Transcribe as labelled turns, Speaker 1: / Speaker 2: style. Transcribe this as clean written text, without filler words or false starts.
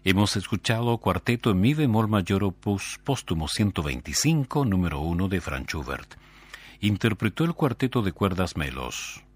Speaker 1: Hemos escuchado Cuarteto en Mi bemol mayor opus póstumo 125, número 1 de Franz Schubert. Interpretó el Cuarteto de cuerdas Melos,